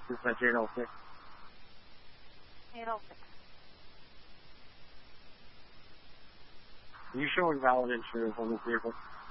Dispatch 806. 806. You showing valid insurance on this vehicle?